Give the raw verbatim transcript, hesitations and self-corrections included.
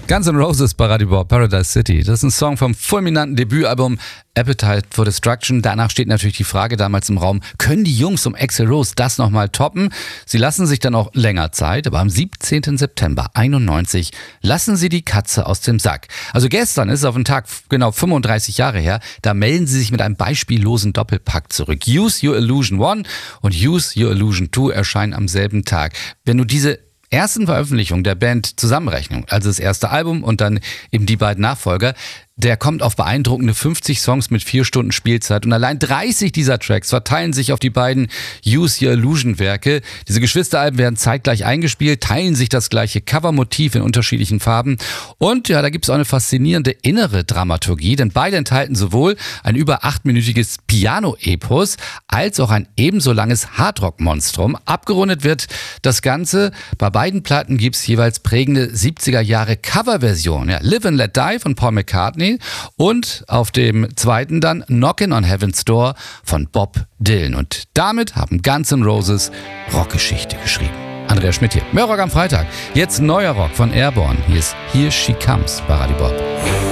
Guns N' Roses bei Radio Bob, Paradise City. Das ist ein Song vom fulminanten Debütalbum Appetite for Destruction. Danach steht natürlich die Frage damals im Raum, können die Jungs um Axl Rose das nochmal toppen? Sie lassen sich dann auch länger Zeit, aber am siebzehnten September einundneunzig lassen sie die Katze aus dem Sack. Also gestern ist es auf den Tag genau fünfunddreißig Jahre her, da melden sie sich mit einem beispiellosen Doppelpack zurück. Use Your Illusion eins und Use Your Illusion zwei erscheinen am selben Tag. Wenn du diese ersten Veröffentlichung der Band Zusammenrechnung, also das erste Album und dann eben die beiden Nachfolger, der kommt auf beeindruckende fünfzig Songs mit vier Stunden Spielzeit und allein dreißig dieser Tracks verteilen sich auf die beiden Use Your Illusion Werke. Diese Geschwisteralben werden zeitgleich eingespielt, teilen sich das gleiche Covermotiv in unterschiedlichen Farben und ja, da gibt es auch eine faszinierende innere Dramaturgie, denn beide enthalten sowohl ein über achtminütiges Piano-Epos als auch ein ebenso langes Hardrock-Monstrum. Abgerundet wird das Ganze. Bei beiden Platten gibt es jeweils prägende siebziger Jahre Coverversionen. Ja, Live and Let Die von Paul McCartney und auf dem zweiten dann Knockin' on Heaven's Door von Bob Dylan. Und damit haben Guns N' Roses Rockgeschichte geschrieben. Andreas Schmidt hier. Mehr Rock am Freitag. Jetzt neuer Rock von Airborne. Hier ist Here She Comes bei Radio Bob.